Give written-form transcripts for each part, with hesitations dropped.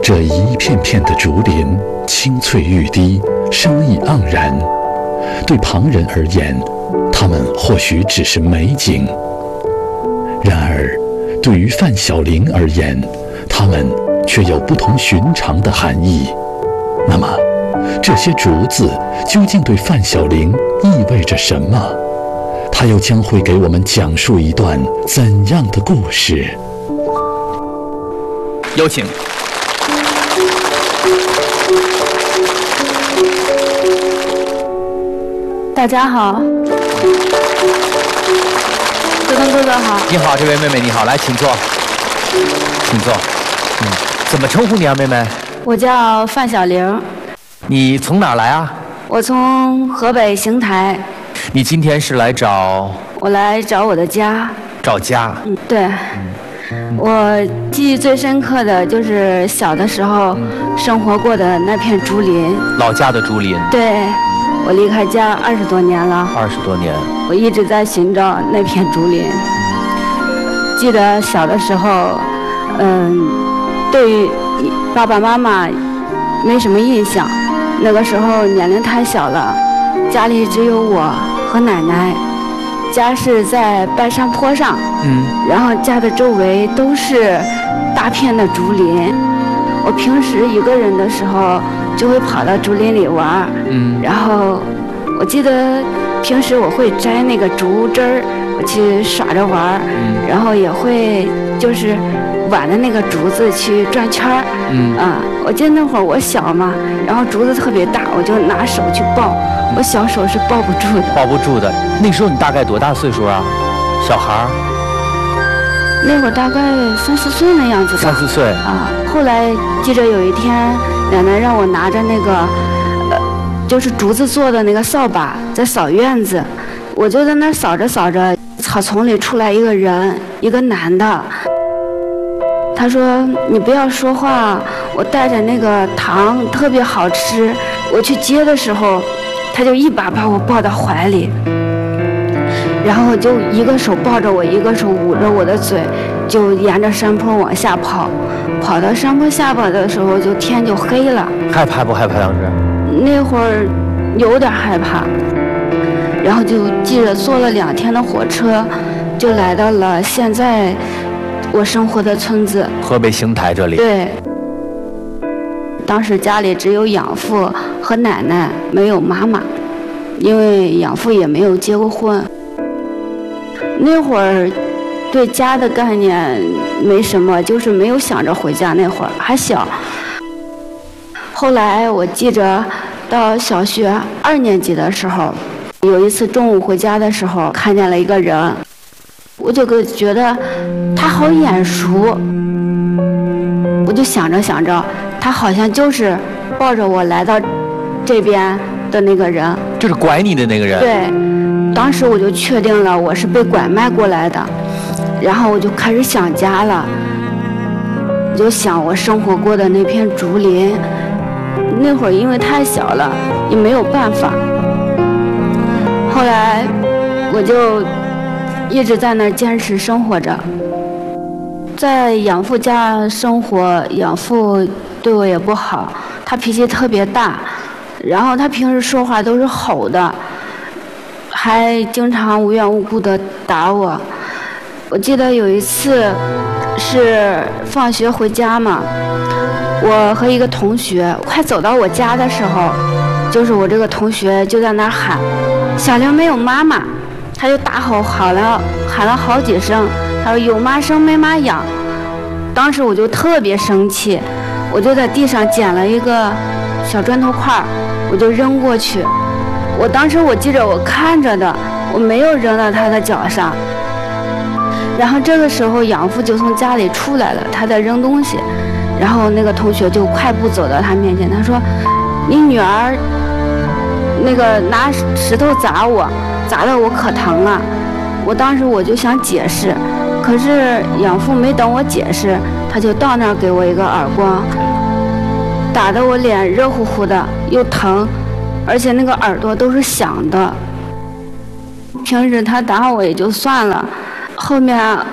这一片片的竹林，青翠欲滴，生意盎然。对旁人而言，它们或许只是美景；然而，对于范小玲而言，它们却有不同寻常的含义。那么，这些竹子究竟对范小玲意味着什么？她又将会给我们讲述一段怎样的故事？ 有请。 大家好，泽东哥哥好。 你好，这位妹妹你好，来请坐，请坐。怎么称呼你啊，妹妹？ 我叫范小玲。 你从哪儿来啊？ 我从河北邢台。 你今天是来找？ 我来找我的家。 找家？ 对。我记忆最深刻的就是小的时候生活过的那片竹林。 老家的竹林？对。 我离开家20多年了。 20多年。 我一直在寻找那片竹林。记得小的时候，对于爸爸妈妈没什么印象。那个时候年龄太小了，家里只有我和奶奶。家是在半山坡上，然后家的周围都是大片的竹林。我平时一个人的时候就会跑到竹林里玩，然后我记得平时我会摘那个竹枝儿，我去耍着玩，然后也会就是挽着那个竹子去转圈儿，我记得那会儿我小嘛，然后竹子特别大，我就拿手去抱，我小手是抱不住的。 抱不住的。那时候你大概多大岁数啊？小孩儿？ 那会儿大概3、4岁那样子吧。 3、4岁啊。后来记着有一天，奶奶让我拿着那个，就是竹子做的那个扫把，在扫院子。我就在那扫着扫着，草丛里出来一个人，一个男的。他说：“你不要说话，我带着那个糖特别好吃。”我去接的时候，他就一把把我抱到怀里。然后就一个手抱着我，一个手捂着我的嘴，就沿着山坡往下跑。跑到山坡下边的时候，就天就黑了。 害怕不害怕当时？ 那会儿有点害怕。然后就记着坐了2天的火车，就来到了现在我生活的村子。 河北邢台这里。 对。当时家里只有养父和奶奶，没有妈妈，因为养父也没有结过婚。那会儿对家的概念没什么，就是没有想着回家，那会儿还小。后来我记着到小学2年级的时候，有一次中午回家的时候看见了一个人，我就觉得他好眼熟，我就想着想着，他好像就是抱着我来到这边的那个人， 就是拐你的那个人。 对。当时我就确定了我是被拐卖过来的，然后我就开始想家了，就想我生活过的那片竹林。那会儿因为太小了，也没有办法。后来我就一直在那儿坚持生活着。在养父家生活，养父对我也不好，他脾气特别大，然后他平时说话都是吼的，还经常无缘无故的打我。我记得有一次是放学回家嘛，我和一个同学快走到我家的时候，就是我这个同学就在那儿喊：“小玲没有妈妈。”他就大吼喊了好几声，他说：“有妈生没妈养。”当时我就特别生气，我就在地上捡了一个小砖头块，我就扔过去。我记着我看着的，我没有扔到他的脚上。然后这个时候养父就从家里出来了，他在扔东西，然后那个同学就快步走到他面前，他说：“你女儿那个拿石头砸我，砸得我可疼了。”我当时我就想解释，可是养父没等我解释，他就到那儿给我一个耳光，打得我脸热乎乎的，又疼，而且那个耳朵都是响的。平时他打我也就算了，后面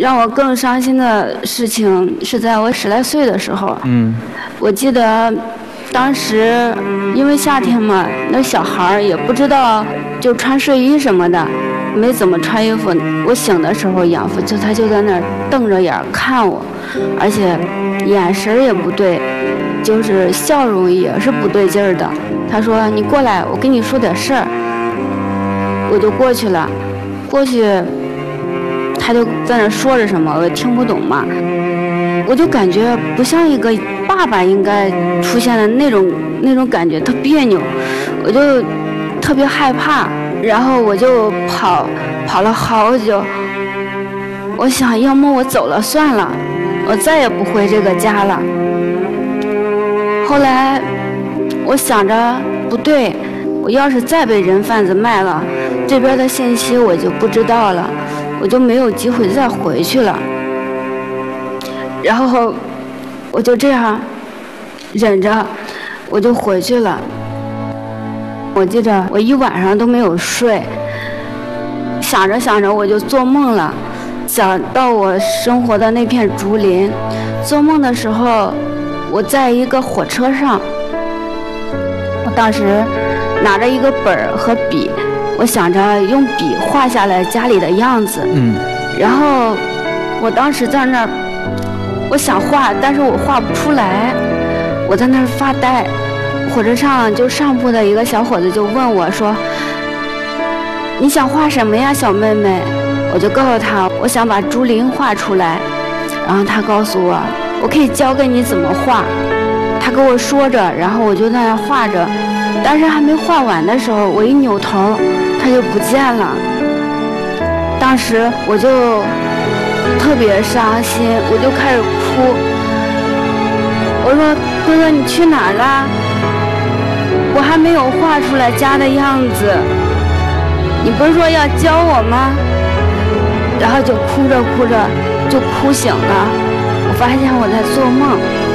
让我更伤心的事情是在我10来岁的时候。我记得当时因为夏天嘛，那小孩也不知道就穿睡衣什么的，没怎么穿衣服。我醒的时候，养父他就在那儿瞪着眼看我，而且眼神也不对，就是笑容也是不对劲儿的。他说：“你过来，我跟你说点事儿。”我就过去了，过去他就在那说着什么，我也听不懂嘛。我就感觉不像一个爸爸应该出现的那种感觉，特别扭，我就特别害怕，然后我就跑了好久。我想，要么我走了算了，我再也不回这个家了。后来我想着不对，我要是再被人贩子卖了，这边的信息我就不知道了，我就没有机会再回去了。然后我就这样忍着，我就回去了。我记着我一晚上都没有睡，想着想着我就做梦了，想到我生活的那片竹林。做梦的时候，我在一个火车上，我当时拿着一个本儿和笔，我想着用笔画下来家里的样子。然后我当时在那儿，我想画，但是我画不出来，我在那儿发呆。火车上就上铺的一个小伙子就问我说：“你想画什么呀，小妹妹？”我就告诉他，我想把竹林画出来。然后他告诉我，我可以教给你怎么画。他跟我说着，然后我就在那画着，但是还没画完的时候，我一扭头，他就不见了。当时我就特别伤心，我就开始哭。我说：“哥哥，你去哪儿了？我还没有画出来家的样子，你不是说要教我吗？”然后就哭着哭着就哭醒了，我发现我在做梦。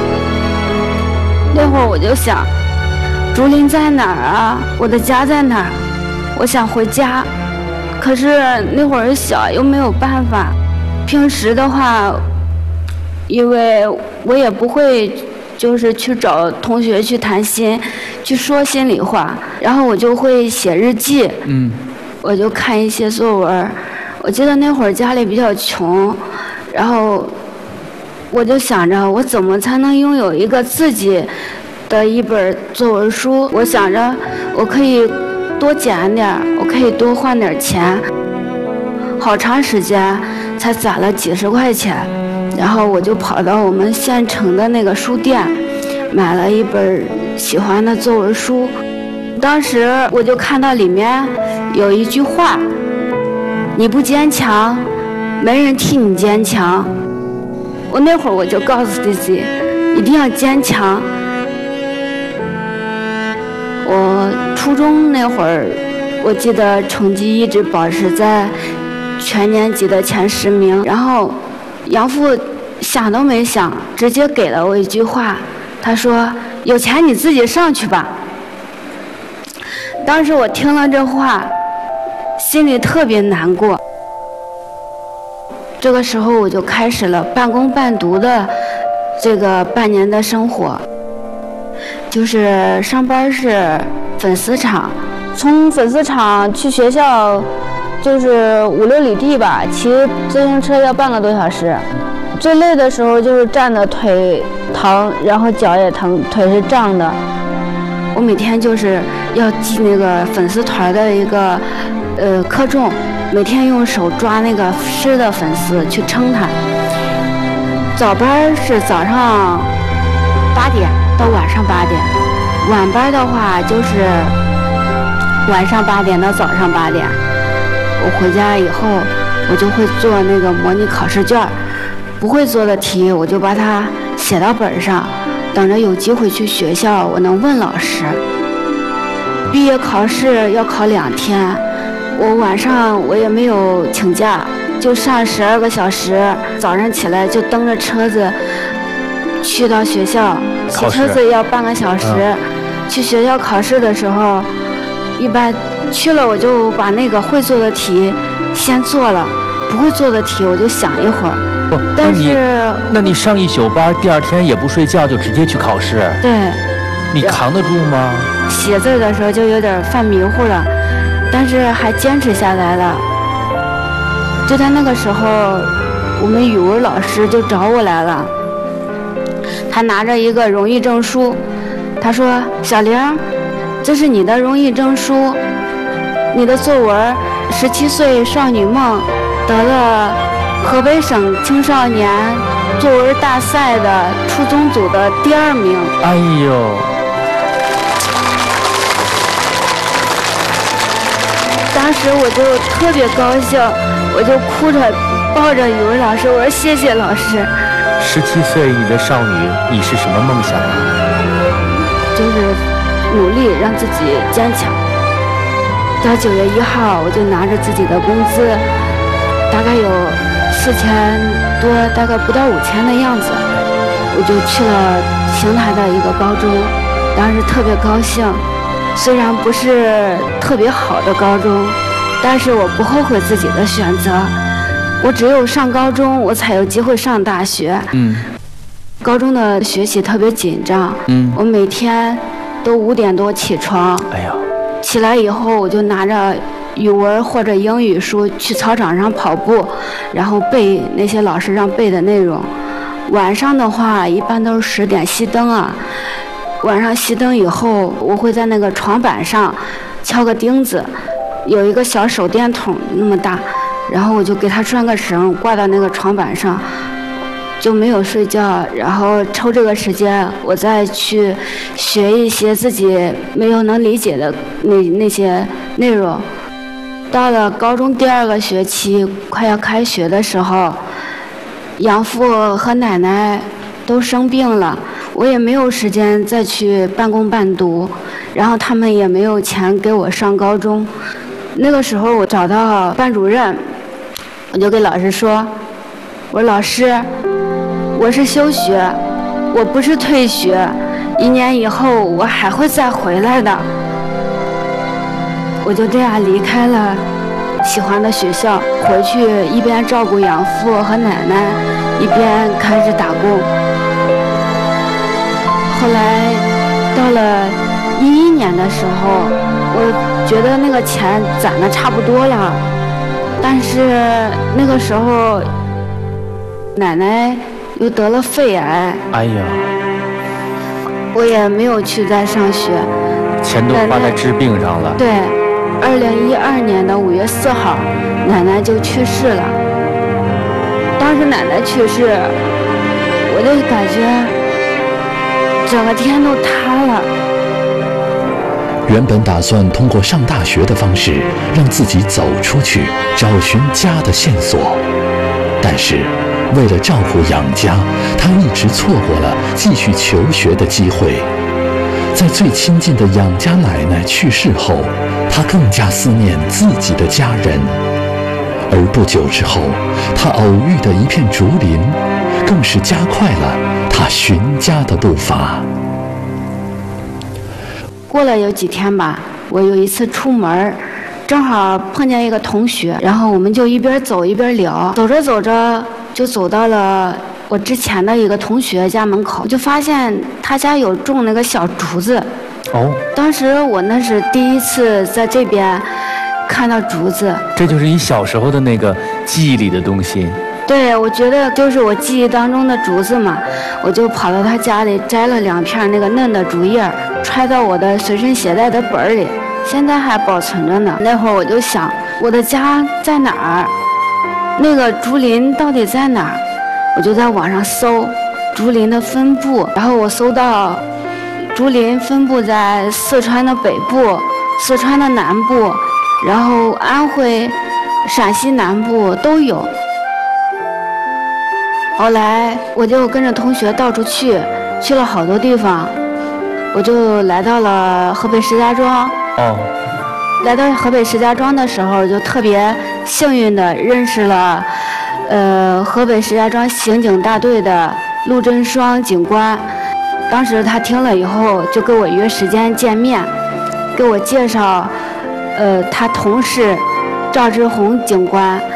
那会儿我就想，竹林在哪儿啊？我的家在哪儿？我想回家，可是那会儿小又没有办法。平时的话，因为我也不会就是去找同学去谈心，去说心里话，然后我就会写日记。我就看一些作文。我记得那会儿家里比较穷，然后我就想着我怎么才能拥有一个自己的一本作文书。我想着我可以多捡点，我可以多换点钱。好长时间才攒了几十块钱，然后我就跑到我们县城的那个书店，买了一本喜欢的作文书。当时我就看到里面有一句话：“你不坚强，没人替你坚强。”我那会儿我就告诉自己，一定要坚强。我初中那会儿，我记得成绩一直保持在全年级的前10名。然后养父想都没想，直接给了我一句话，他说：“有钱你自己上去吧。”当时我听了这话，心里特别难过。这个时候我就开始了半工半读的这个半年的生活，就是上班是粉丝厂，从粉丝厂去学校就是5、6里地吧，骑自行车要半个多小时。最累的时候就是站的腿疼，然后脚也疼，腿是胀的。我每天就是要记那个粉丝团的一个克重，每天用手抓那个湿的粉丝去称它。早班是早上8点到晚上8点，晚班的话就是晚上8点到早上8点。我回家以后，我就会做那个模拟考试卷，不会做的题我就把它写到本上，等着有机会去学校我能问老师。毕业考试要考2天，我晚上我也没有请假，就上12个小时，早上起来就蹬着车子去到学校，骑车子要半个小时。去学校考试的时候，一般去了我就把那个会做的题先做了， 不会做的题我就想一会儿。 不， 但是那你上一宿班，第二天也不睡觉就直接去考试？ 对。 你扛得住吗？ 写字的时候就有点犯迷糊了，但是还坚持下来了。就在那个时候，我们语文老师就找我来了，他拿着一个荣誉证书，他说：“小玲，这是你的荣誉证书，你的作文《17岁少女梦》得了河北省青少年作文大赛的初中组的第2名。” 哎呦！ 当时我就特别高兴，我就哭着抱着语文老师，我说谢谢老师。 17岁的少女，你是什么梦想啊？ 就是努力让自己坚强。到9月1号，我就拿着自己的工资，大概有4000多，大概不到5000的样子，我就去了邢台的一个高中，当时特别高兴。虽然不是特别好的高中，但是我不后悔自己的选择。我只有上高中，我才有机会上大学。高中的学习特别紧张。我每天都5点多起床。 哎呀！ 起来以后，我就拿着语文或者英语书去操场上跑步，然后背那些老师让背的内容。晚上的话，一般都是10点熄灯啊。晚上熄灯以后，我会在那个床板上敲个钉子，有一个小手电筒那么大，然后我就给它拴个绳，挂到那个床板上，就没有睡觉。然后抽这个时间，我再去学一些自己没有能理解的那些内容。到了高中第2个学期，快要开学的时候，养父和奶奶都生病了。我也没有时间再去半工半读，然后他们也没有钱给我上高中。那个时候我找到班主任，我就给老师说：“我说老师，我是休学，我不是退学，1年以后我还会再回来的。”我就这样离开了喜欢的学校，回去一边照顾养父和奶奶，一边开始打工。后来到了11年的时候，我觉得那个钱攒的差不多了，但是那个时候奶奶又得了肺癌。 哎呀！ 我也没有去再上学， 钱都花在治病上了。 对，2012年的5月4号，奶奶就去世了。当时奶奶去世，我就感觉整个天都塌了。 原本打算通过上大学的方式让自己走出去，找寻家的线索，但是为了照顾养家，他一直错过了继续求学的机会。在最亲近的养家奶奶去世后，他更加思念自己的家人。而不久之后，他偶遇的一片竹林，更是加快了他寻家的步伐。 过了有几天吧，我有一次出门，正好碰见一个同学，然后我们就一边走一边聊，走着走着就走到了我之前的一个同学家门口，就发现他家有种那个小竹子。当时我那是第一次在这边看到竹子。 这就是你小时候的那个记忆里的东西。 对，我觉得就是我记忆当中的竹子嘛，我就跑到他家里摘了2片那个嫩的竹叶，揣到我的随身携带的本里，现在还保存着呢。那会儿我就想，我的家在哪儿？那个竹林到底在哪儿？我就在网上搜竹林的分布，然后我搜到竹林分布在四川的北部、四川的南部，然后安徽、陕西南部都有。后来我就跟着同学到处去了好多地方，我就来到了河北石家庄。来到河北石家庄的时候，就特别幸运地认识了河北石家庄刑警大队的陆振双警官。当时他听了以后，就跟我约时间见面，给我介绍他同事赵志红警官。